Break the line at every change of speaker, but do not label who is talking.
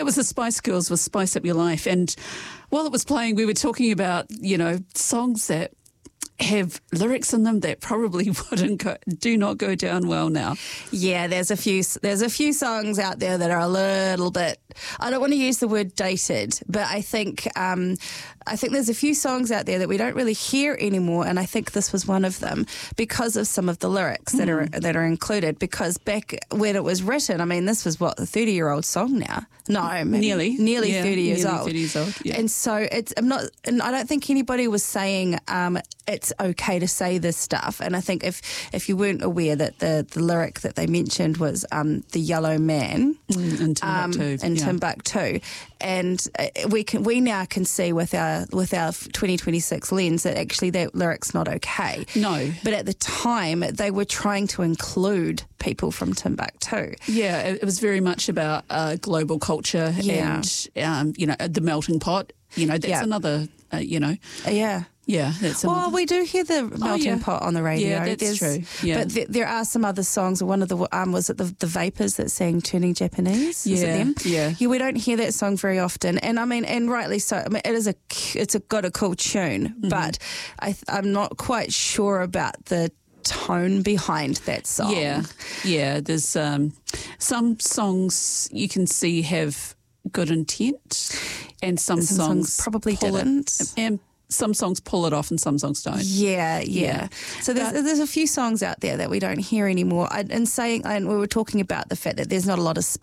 That was the Spice Girls with Spice Up Your Life. And while it was playing, we were talking about, songs that have lyrics in them that probably do not go down well now.
Yeah, there's a few songs out there that are a little bit, I don't want to use the word dated, but I think there's a few songs out there that we don't really hear anymore, and I think this was one of them because of some of the lyrics that are included. Because back when it was written, I mean, this was a 30-year-old song now. No,
nearly
30 years old.
30 years old. Yeah.
And so I don't think anybody was saying it's okay to say this stuff. And I think if you weren't aware that the lyric that they mentioned was the yellow man
in
Timbuktu, and we now can see with our 2026 lens that actually that lyric's not okay.
No,
but at the time they were trying to include people from Timbuktu.
Yeah, it was very much about global culture and the melting pot. That's another
Yeah.
Yeah,
well, we do hear the melting pot on the radio.
Yeah, that's true. Yeah.
But there are some other songs. One of the was it the Vapors that sang "Turning Japanese"?
Yeah,
is it them?
Yeah.
We don't hear that song very often, and I mean, and rightly so. I mean, it's got a cool tune, but I'm not quite sure about the tone behind that song.
Yeah. There's some songs you can see have good intent, and some songs
probably didn't.
And some songs pull it off and some songs don't.
Yeah. So there's a few songs out there that we don't hear anymore. And we were talking about the fact that there's not a lot of